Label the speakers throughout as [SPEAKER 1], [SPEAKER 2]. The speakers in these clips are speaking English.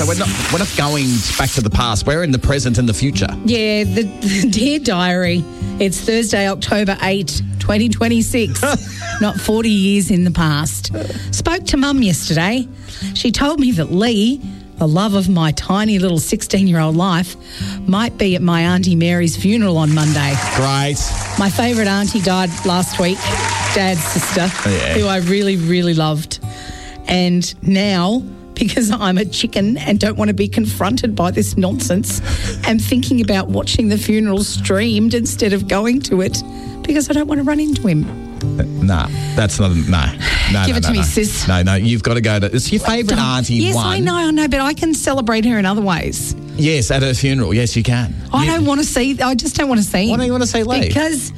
[SPEAKER 1] We're not going back to the past. We're in the present and the future.
[SPEAKER 2] Yeah, the Dear Diary. It's Thursday, October 8, 2026. Not 40 years in the past. Spoke to Mum yesterday. She told me that Lee, the love of my tiny little 16-year-old life, might be at my Auntie Mary's funeral on Monday.
[SPEAKER 1] Great.
[SPEAKER 2] My favourite auntie died last week, Dad's sister, who I really, really loved. And now, because I'm a chicken and don't want to be confronted by this nonsense, I'm thinking about watching the funeral streamed instead of going to it because I don't want to run into him.
[SPEAKER 1] No, that's not. No.
[SPEAKER 2] Give it to me, sis.
[SPEAKER 1] No, you've got to go to. It's your favourite auntie.
[SPEAKER 2] Yes,
[SPEAKER 1] one.
[SPEAKER 2] I know, but I can celebrate her in other ways.
[SPEAKER 1] Yes, at her funeral. Yes, you can.
[SPEAKER 2] I just don't want to see him.
[SPEAKER 1] Why don't you want to see Lee?
[SPEAKER 2] Because,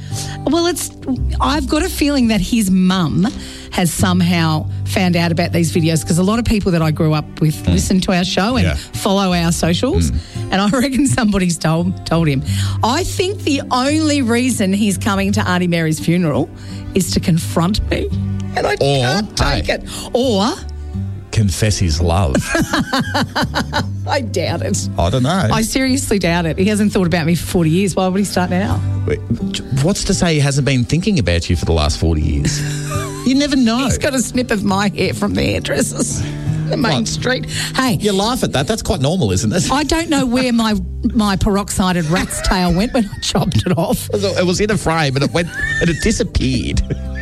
[SPEAKER 2] I've got a feeling that his mum has somehow found out about these videos because a lot of people that I grew up with listen to our show and follow our socials, and I reckon somebody's told him. I think the only reason he's coming to Auntie Mary's funeral is to confront me, and I can't take it. Or
[SPEAKER 1] confess his love.
[SPEAKER 2] I doubt it.
[SPEAKER 1] I don't know.
[SPEAKER 2] I seriously doubt it. He hasn't thought about me for 40 years. Why would he start now?
[SPEAKER 1] What's to say he hasn't been thinking about you for the last 40 years? You never know.
[SPEAKER 2] He's got a snip of my hair from the hairdressers. The main street. Hey.
[SPEAKER 1] You laugh at that. That's quite normal, isn't it?
[SPEAKER 2] I don't know where my peroxided rat's tail went when I chopped it off.
[SPEAKER 1] It was in a frame and it disappeared.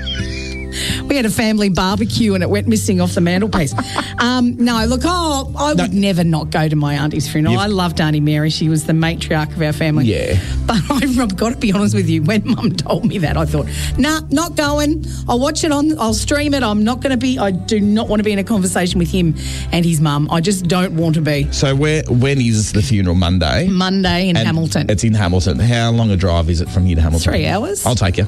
[SPEAKER 2] We had a family barbecue and it went missing off the mantelpiece. I would never not go to my auntie's funeral. I loved Auntie Mary. She was the matriarch of our family.
[SPEAKER 1] Yeah.
[SPEAKER 2] But I've got to be honest with you, when Mum told me that, I thought, not going. I'll watch it I'll stream it. I do not want to be in a conversation with him and his mum. I just don't want to be.
[SPEAKER 1] So when is the funeral? Monday?
[SPEAKER 2] Monday in Hamilton.
[SPEAKER 1] It's in Hamilton. How long a drive is it from here to Hamilton?
[SPEAKER 2] 3 hours.
[SPEAKER 1] I'll take you.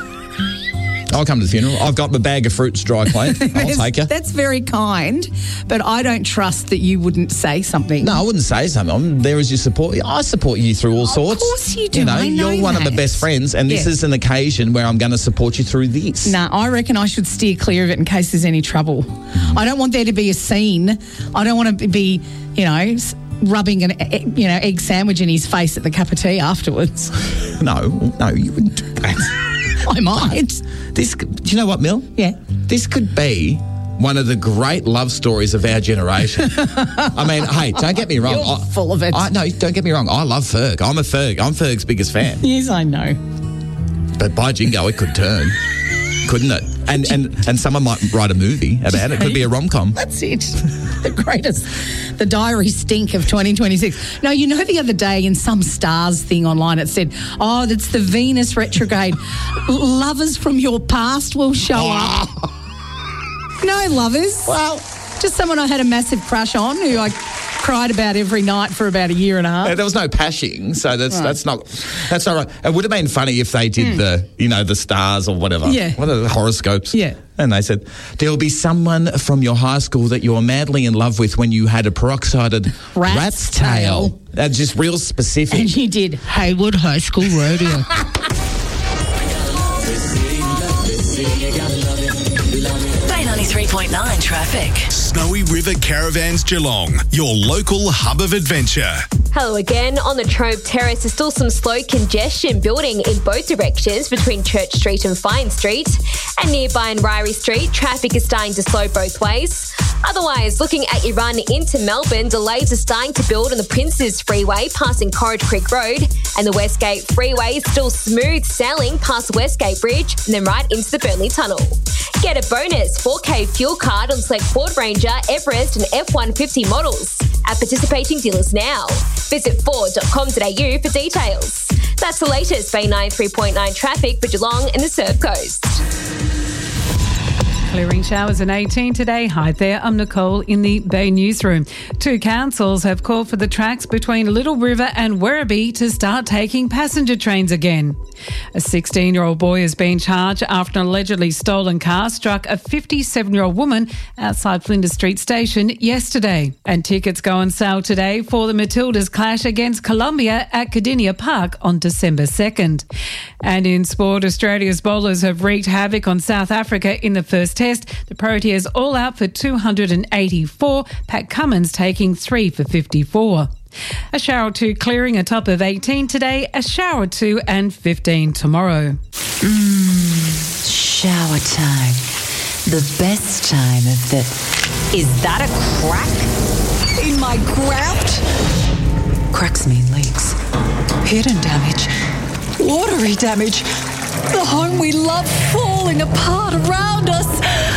[SPEAKER 1] I'll come to the funeral. I've got my bag of fruits dry clean. I'll take you.
[SPEAKER 2] That's very kind, but I don't trust that you wouldn't say something.
[SPEAKER 1] No, I wouldn't say something. I'm there as your support. I support you through all sorts.
[SPEAKER 2] Of course you do.
[SPEAKER 1] You're one of my best friends, and this is an occasion where I'm going to support you through this.
[SPEAKER 2] No, I reckon I should steer clear of it in case there's any trouble. I don't want there to be a scene. I don't want to be, rubbing an egg sandwich in his face at the cup of tea afterwards.
[SPEAKER 1] No, you wouldn't do that.
[SPEAKER 2] I might.
[SPEAKER 1] Do you know what, Mill?
[SPEAKER 2] Yeah.
[SPEAKER 1] This could be one of the great love stories of our generation. I mean, hey, don't get me wrong.
[SPEAKER 2] You're full of it.
[SPEAKER 1] No, don't get me wrong. I love Ferg. I'm Ferg's biggest fan.
[SPEAKER 2] Yes, I know.
[SPEAKER 1] But by jingo, it could turn, couldn't it? And someone might write a movie about it. It could be a rom-com.
[SPEAKER 2] That's it. The greatest. The diary stink of 2026. No, the other day in some stars thing online it said, that's the Venus retrograde. Lovers from your past will show up. No lovers.
[SPEAKER 1] Well,
[SPEAKER 2] just someone I had a massive crush on who I cried about every night for about a year and a half.
[SPEAKER 1] There was no pashing, so that's not right. It would have been funny if they did the stars or whatever.
[SPEAKER 2] Yeah.
[SPEAKER 1] What are the horoscopes?
[SPEAKER 2] Yeah.
[SPEAKER 1] And they said, there'll be someone from your high school that you were madly in love with when you had a peroxided rat's tail. That's just real specific.
[SPEAKER 2] And you did Hayward High School Rodeo.
[SPEAKER 3] 93.9 traffic.
[SPEAKER 4] Snowy River Caravans Geelong, your local hub of adventure.
[SPEAKER 5] Hello again. On the Trobe Terrace, there's still some slow congestion building in both directions between Church Street and Fine Street. And nearby in Ryrie Street, traffic is starting to slow both ways. Otherwise, looking at your run into Melbourne, delays are starting to build on the Princes Freeway passing Corridge Creek Road, and the Westgate Freeway is still smooth sailing past the Westgate Bridge and then right into the Burnley Tunnel. Get a bonus 4K fuel card on select Ford Ranger, Everest and F-150 models at participating dealers now. Visit ford.com.au for details. That's the latest Bay 93.9 traffic for Geelong and the Surf Coast.
[SPEAKER 6] Clearing showers in 18 today. Hi there, I'm Nicole in the Bay Newsroom. 2 councils have called for the tracks between Little River and Werribee to start taking passenger trains again. A 16-year-old boy has been charged after an allegedly stolen car struck a 57-year-old woman outside Flinders Street Station yesterday. And tickets go on sale today for the Matildas clash against Colombia at Cardinia Park on December 2nd. And in sport, Australia's bowlers have wreaked havoc on South Africa in the first test. The Proteas all out for 284. Pat Cummins taking 3 for 54. A shower or two clearing, a top of 18 today, a shower or two and 15 tomorrow.
[SPEAKER 3] Shower time. The best time of the... Is that a crack in my grout? Cracks mean leaks. Hidden damage. Watery damage. The home we love falling apart around us.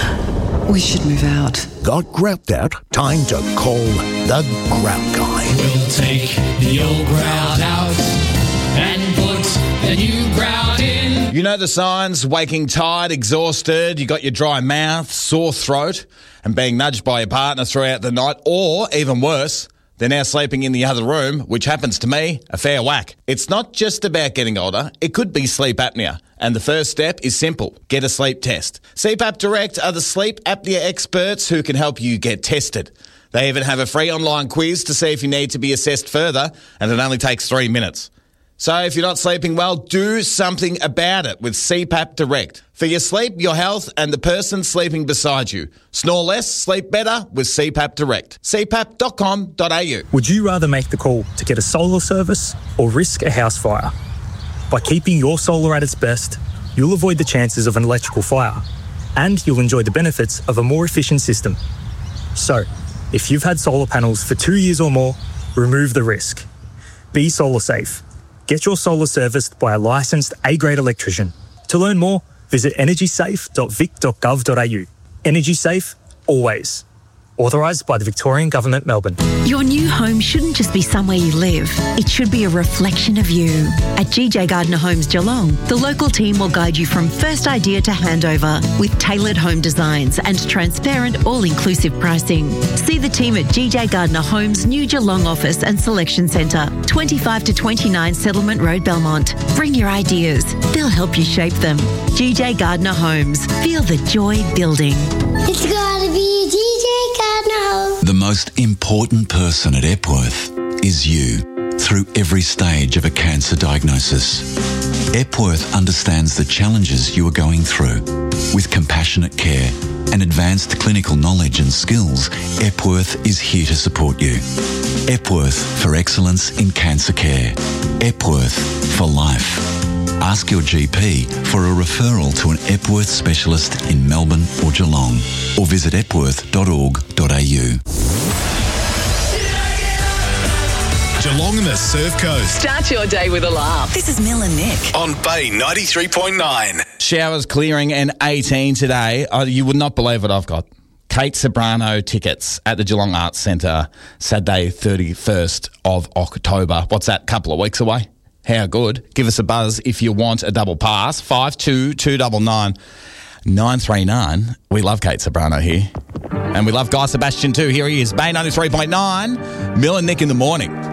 [SPEAKER 3] We should move out.
[SPEAKER 7] Got grout out? Time to call the Grout Guy.
[SPEAKER 8] We'll take the old grout out and put the new grout in.
[SPEAKER 1] You know the signs: waking tired, exhausted, you got your dry mouth, sore throat, and being nudged by your partner throughout the night, or even worse, they're now sleeping in the other room, which happens to me a fair whack. It's not just about getting older, it could be sleep apnea. And the first step is simple: get a sleep test. CPAP Direct are the sleep apnea experts who can help you get tested. They even have a free online quiz to see if you need to be assessed further, and it only takes 3 minutes. So if you're not sleeping well, do something about it with CPAP Direct. For your sleep, your health, and the person sleeping beside you. Snore less, sleep better with CPAP Direct. cpap.com.au.
[SPEAKER 9] Would you rather make the call to get a solar service or risk a house fire? By keeping your solar at its best, you'll avoid the chances of an electrical fire, and you'll enjoy the benefits of a more efficient system. So, if you've had solar panels for 2 years or more, remove the risk. Be solar safe. Get your solar serviced by a licensed A-grade electrician. To learn more, visit energysafe.vic.gov.au. Energy Safe, always. Authorised by the Victorian Government, Melbourne.
[SPEAKER 3] Your new home shouldn't just be somewhere you live. It should be a reflection of you. At GJ Gardner Homes Geelong, the local team will guide you from first idea to handover with tailored home designs and transparent, all-inclusive pricing. See the team at GJ Gardner Homes' new Geelong office and selection centre, 25 to 29 Settlement Road, Belmont. Bring your ideas. They'll help you shape them. GJ Gardner Homes. Feel the joy building.
[SPEAKER 10] It's gotta be GJ Gardner Homes.
[SPEAKER 11] The most important person at Epworth is you through every stage of a cancer diagnosis. Epworth understands the challenges you are going through. With compassionate care and advanced clinical knowledge and skills, Epworth is here to support you. Epworth for excellence in cancer care. Epworth for life. Ask your GP for a referral to an Epworth specialist in Melbourne or Geelong, or visit epworth.org.au.
[SPEAKER 4] Geelong and the Surf Coast.
[SPEAKER 3] Start your day with a laugh. This is Mill and Nick.
[SPEAKER 4] On Bay 93.9.
[SPEAKER 1] Showers clearing and 18 today. You would not believe what I've got. Kate Ceberano tickets at the Geelong Arts Centre, Saturday 31st of October. What's that, couple of weeks away? How good. Give us a buzz if you want a double pass. 52299 939. We love Kate Ceberano here. And we love Guy Sebastian too. Here he is. Bay 93.9. Mill and Nick in the morning.